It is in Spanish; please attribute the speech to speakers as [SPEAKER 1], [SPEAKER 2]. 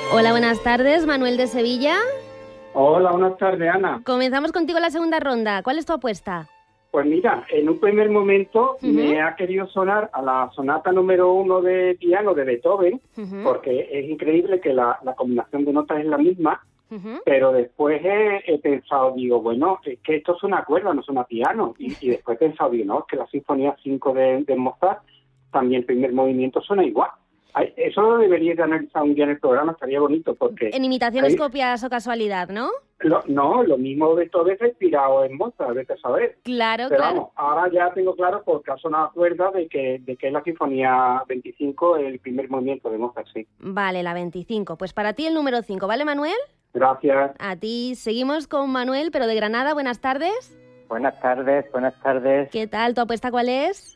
[SPEAKER 1] Hola, buenas tardes, Manuel de Sevilla.
[SPEAKER 2] Hola, buenas tardes, Ana.
[SPEAKER 1] Comenzamos contigo la segunda ronda. ¿Cuál es tu apuesta?
[SPEAKER 2] Pues mira, en un primer momento me ha querido sonar a la sonata número 1 de piano de Beethoven, porque es increíble que la combinación de notas es la misma, pero después he pensado, digo, bueno, es que esto es una cuerda, no es una piano, y después he pensado, digo, no, es que la Sinfonía 5 de Mozart, también el primer movimiento suena igual. Eso lo debería de analizar un día en el programa, estaría bonito, porque...
[SPEAKER 1] En imitaciones, copias o casualidad, ¿no?
[SPEAKER 2] Lo mismo Beethoven se ha inspirado en Mozart, vete a saber.
[SPEAKER 1] Claro,
[SPEAKER 2] Pero
[SPEAKER 1] claro.
[SPEAKER 2] vamos, ahora ya tengo claro, porque ha sonado cuerda, de que es la Sinfonía 25, el primer movimiento de Mozart, sí.
[SPEAKER 1] Vale, la 25. Pues para ti el número 5, ¿vale, Manuel?
[SPEAKER 2] Gracias.
[SPEAKER 1] A ti. Seguimos con Manuel, pero de Granada. Buenas tardes.
[SPEAKER 3] Buenas tardes, buenas tardes.
[SPEAKER 1] ¿Qué tal? ¿Tu apuesta cuál es?